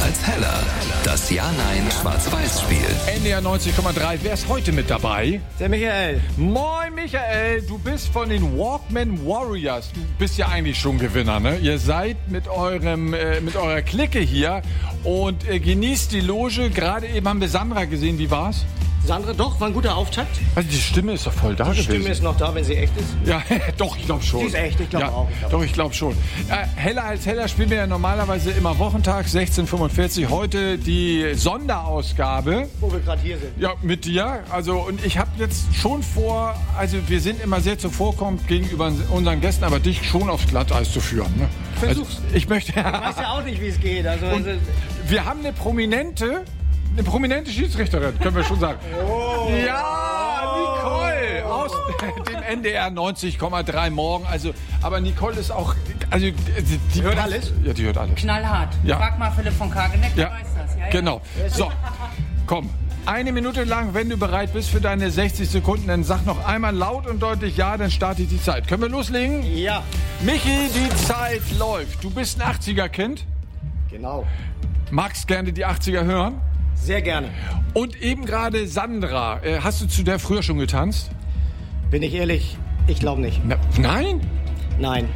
als Heller. Das Ja-Nein-Schwarz-Weiß-Spiel. NDR 90,3. Wer ist heute mit dabei? Der Michael. Moin Michael, du bist von den Walkman Warriors. Du bist ja eigentlich schon Gewinner, ne? Ihr seid mit eurer Clique hier und genießt die Loge. Gerade eben haben wir Sandra gesehen. Wie war's? Sandra, doch, war ein guter Auftakt. Also die Stimme ist doch voll da gewesen. Die Stimme ist noch da, wenn sie echt ist. Ja, doch, ich glaube schon. Die ist echt, ich glaube auch. Doch, ich glaube schon. Heller als Heller spielen wir ja normalerweise immer Wochentag, 16:45. Heute die Sonderausgabe. Wo wir gerade hier sind. Ja, mit dir. Also, und ich habe jetzt schon vor, also wir sind immer sehr zuvorkommend gegenüber unseren Gästen, aber dich schon aufs Glatteis zu führen. Ne? Versuch's. Also, ich möchte... Ich weiß ja auch nicht, wie es geht. Also, wir haben eine prominente Schiedsrichterin, können wir schon sagen. Oh. Ja, Nicole aus dem NDR 90,3 morgen. Also, aber Nicole ist auch, also die hört alles. Ja, die hört alles. Knallhart. Ja. Frag mal Philipp von Kageneck, der weiß das. Ja, genau. So, komm. 1 Minute lang, wenn du bereit bist für deine 60 Sekunden, dann sag noch einmal laut und deutlich ja, dann startet die Zeit. Können wir loslegen? Ja. Michi, die Zeit läuft. Du bist ein 80er-Kind. Genau. Magst gerne die 80er hören? Sehr gerne. Und eben gerade Sandra. Hast du zu der früher schon getanzt? Bin ich ehrlich, ich glaube nicht. Nein? Nein.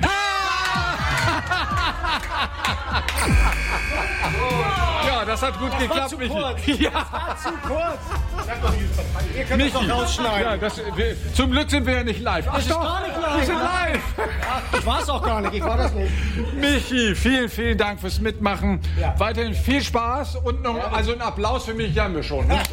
Ja, das hat gut geklappt, zu Michi. kurz. Ja. Das war zu kurz. Ihr könnt das Michi. doch rausschneiden. Ja, zum Glück sind wir ja nicht live. Ach ist doch, gar nicht live. wir sind live. Ich war es auch gar nicht, ich war das nicht. Michi, vielen, vielen Dank fürs Mitmachen. Ja. Weiterhin viel Spaß und noch, also einen Applaus für mich haben wir schon. Ne?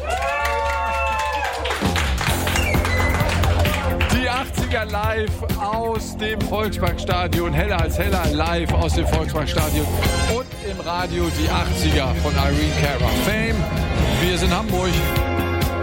Die 80er live aus dem Volksparkstadion, Heller als Heller live aus dem Volksparkstadion und im Radio die 80er von Irene Cara. Fame, wir sind Hamburg.